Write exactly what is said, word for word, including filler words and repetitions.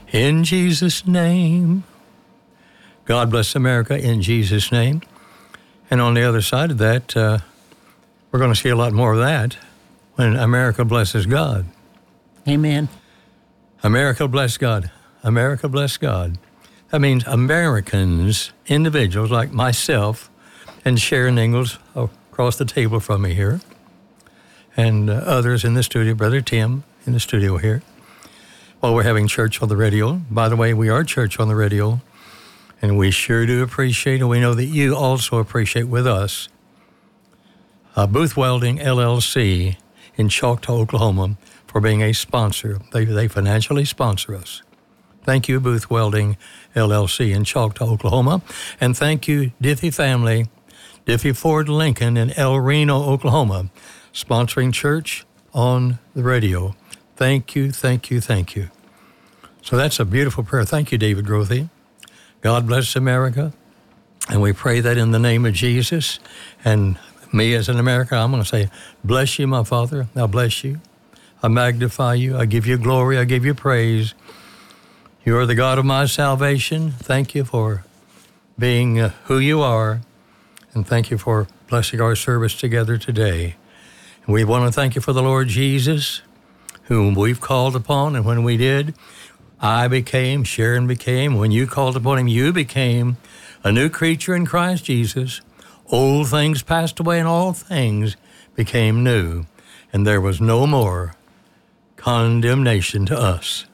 In Jesus' name. God bless America in Jesus' name. And on the other side of that, uh, we're going to see a lot more of that when America blesses God. Amen. America bless God. America bless God. That means Americans, individuals like myself and Sharon Ingalls across the table from me here, and uh, others in the studio, Brother Tim in the studio here, while we're having church on the radio. By the way, we are church on the radio, and we sure do appreciate, and we know that you also appreciate with us, uh, Booth Welding, L L C in Choctaw, Oklahoma, for being a sponsor. They, they financially sponsor us. Thank you, Booth Welding, L L C in Choctaw, Oklahoma. And thank you, Diffie family, Diffie Ford Lincoln in El Reno, Oklahoma, sponsoring church on the radio. Thank you, thank you, thank you. So that's a beautiful prayer. Thank you, David Grothy. God bless America. And we pray that in the name of Jesus. And me as an American, I'm going to say, bless you, my Father. I bless you. I magnify you. I give you glory. I give you praise. You are the God of my salvation. Thank you for being uh, who you are. And thank you for blessing our service together today. And we want to thank you for the Lord Jesus, whom we've called upon. And when we did, I became, Sharon became. When you called upon him, you became a new creature in Christ Jesus. Old things passed away and all things became new. And there was no more condemnation to us.